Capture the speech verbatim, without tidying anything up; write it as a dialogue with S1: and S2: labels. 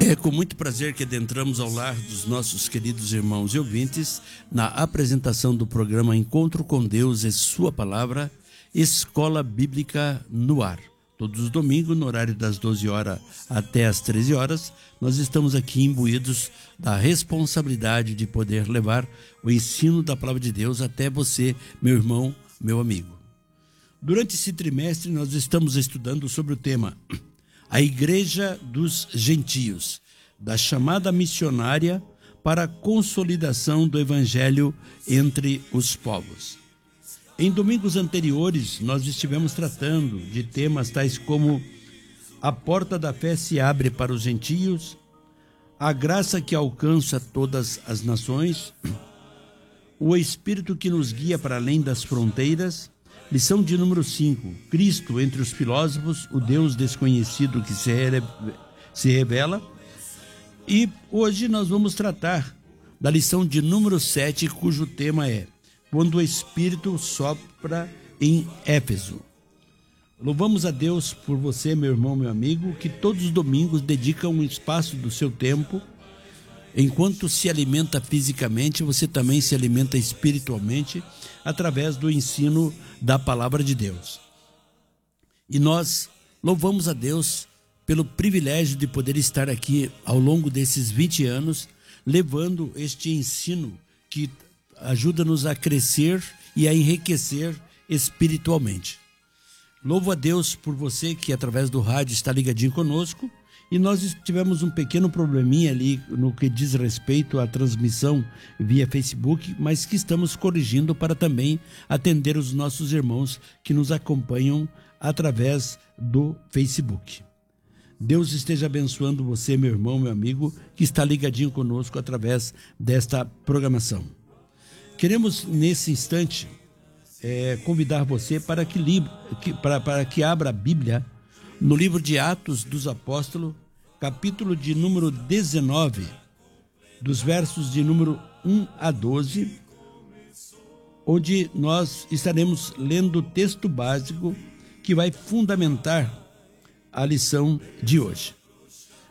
S1: É com muito prazer que adentramos ao lar dos nossos queridos irmãos e ouvintes na apresentação do programa Encontro com Deus e Sua Palavra, Escola Bíblica no Ar. Todos os domingos, no horário das doze horas até as treze horas, nós estamos aqui imbuídos da responsabilidade de poder levar o ensino da Palavra de Deus até você, meu irmão, meu amigo. Durante esse trimestre, nós estamos estudando sobre o tema A Igreja dos Gentios, da chamada missionária para a consolidação do Evangelho entre os povos. Em domingos anteriores, nós estivemos tratando de temas tais como a porta da fé se abre para os gentios, a graça que alcança todas as nações, o Espírito que nos guia para além das fronteiras, lição de número cinco, Cristo entre os filósofos, o Deus desconhecido que se revela. E hoje nós vamos tratar da lição de número sete, cujo tema é Quando o Espírito sopra em Éfeso. Louvamos a Deus por você, meu irmão, meu amigo, que todos os domingos dedica um espaço do seu tempo. Enquanto se alimenta fisicamente, você também se alimenta espiritualmente através do ensino da Palavra de Deus. E nós louvamos a Deus pelo privilégio de poder estar aqui ao longo desses vinte anos, levando este ensino que ajuda-nos a crescer e a enriquecer espiritualmente. Louvo a Deus por você que através do rádio está ligadinho conosco, e nós tivemos um pequeno probleminha ali no que diz respeito à transmissão via Facebook, mas que estamos corrigindo para também atender os nossos irmãos que nos acompanham através do Facebook. Deus esteja abençoando você, meu irmão, meu amigo, que está ligadinho conosco através desta programação. Queremos, nesse instante, é, convidar você para que, li, que, para, para que abra a Bíblia no livro de Atos dos Apóstolos, capítulo de número dezenove, dos versos de número um a doze, onde nós estaremos lendo o texto básico que vai fundamentar a lição de hoje.